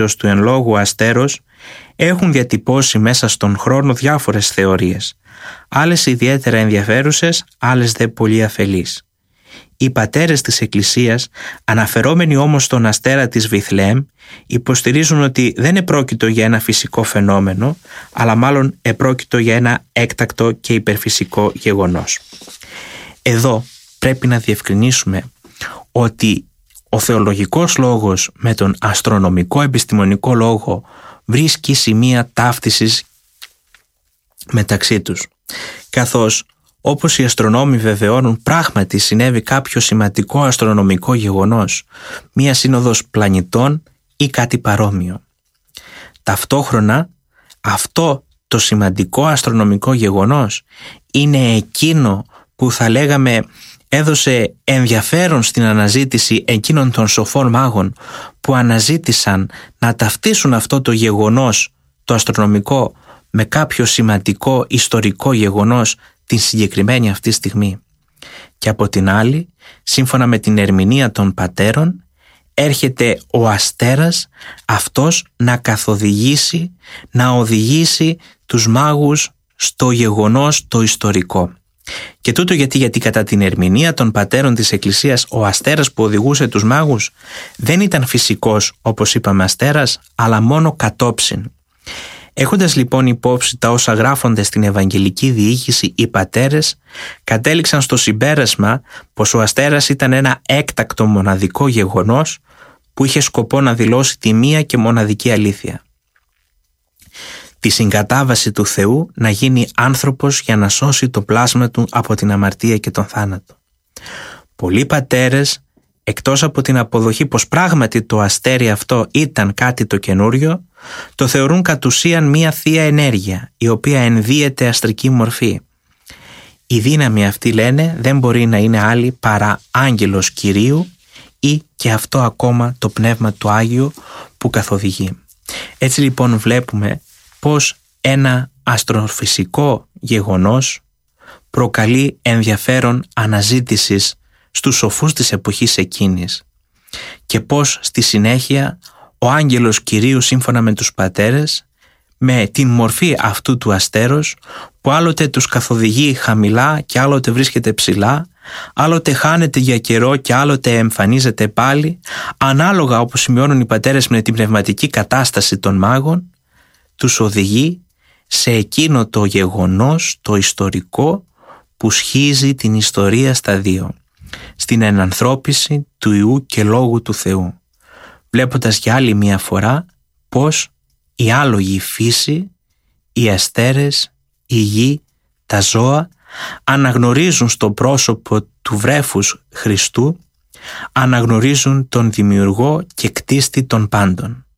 του εν λόγω αστέρος έχουν διατυπώσει μέσα στον χρόνο διάφορες θεωρίες, άλλες ιδιαίτερα ενδιαφέρουσες, άλλες δε πολύ αφελείς. Οι πατέρες της Εκκλησίας, αναφερόμενοι όμως στον αστέρα της Βιθλεέμ, υποστηρίζουν ότι δεν επρόκειτο για ένα φυσικό φαινόμενο, αλλά μάλλον επρόκειτο για ένα έκτακτο και υπερφυσικό γεγονός. Εδώ πρέπει να διευκρινίσουμε ότι ο θεολογικός λόγος με τον αστρονομικό επιστημονικό λόγο βρίσκει σημεία ταύτισης μεταξύ τους, καθώς όπως οι αστρονόμοι βεβαιώνουν πράγματι συνέβη κάποιο σημαντικό αστρονομικό γεγονός, μία σύνοδος πλανητών ή κάτι παρόμοιο. Ταυτόχρονα αυτό το σημαντικό αστρονομικό γεγονός είναι εκείνο που θα λέγαμε έδωσε ενδιαφέρον στην αναζήτηση εκείνων των σοφών μάγων που αναζήτησαν να ταυτίσουν αυτό το γεγονός, το αστρονομικό, με κάποιο σημαντικό ιστορικό γεγονός την συγκεκριμένη αυτή στιγμή. Και από την άλλη, σύμφωνα με την ερμηνεία των πατέρων, έρχεται ο αστέρας αυτός να καθοδηγήσει, να οδηγήσει τους μάγους στο γεγονός το ιστορικό. Και τούτο γιατί κατά την ερμηνεία των πατέρων της Εκκλησίας ο αστέρας που οδηγούσε τους μάγους δεν ήταν φυσικός όπως είπαμε αστέρας, αλλά μόνο κατόψιν. Έχοντας λοιπόν υπόψη τα όσα γράφονται στην Ευαγγελική Διοίκηση, οι πατέρες κατέληξαν στο συμπέρασμα πως ο αστέρας ήταν ένα έκτακτο μοναδικό γεγονός που είχε σκοπό να δηλώσει τη μία και μοναδική αλήθεια. Τη συγκατάβαση του Θεού να γίνει άνθρωπος για να σώσει το πλάσμα του από την αμαρτία και τον θάνατο. Πολλοί πατέρες, εκτός από την αποδοχή πως πράγματι το αστέρι αυτό ήταν κάτι το καινούριο, το θεωρούν κατ' ουσίαν μία θεία ενέργεια, η οποία ενδύεται αστρική μορφή. Η δύναμη αυτή, λένε, δεν μπορεί να είναι άλλη παρά άγγελος Κυρίου ή και αυτό ακόμα το Πνεύμα του Άγιου που καθοδηγεί. Έτσι λοιπόν βλέπουμε πως ένα αστροφυσικό γεγονός προκαλεί ενδιαφέρον αναζήτησης στους σοφούς της εποχής εκείνης και πως στη συνέχεια ο άγγελος Κυρίου σύμφωνα με τους πατέρες με την μορφή αυτού του αστέρος που άλλοτε τους καθοδηγεί χαμηλά και άλλοτε βρίσκεται ψηλά, άλλοτε χάνεται για καιρό και άλλοτε εμφανίζεται πάλι, ανάλογα όπως σημειώνουν οι πατέρες με την πνευματική κατάσταση των μάγων, τους οδηγεί σε εκείνο το γεγονός, το ιστορικό που σχίζει την ιστορία στα δύο, στην ενανθρώπιση του Υιού και Λόγου του Θεού, βλέποντας για άλλη μία φορά πως η άλογη φύση, οι αστέρες, η γη, τα ζώα αναγνωρίζουν στο πρόσωπο του βρέφους Χριστού, αναγνωρίζουν τον δημιουργό και κτίστη των πάντων.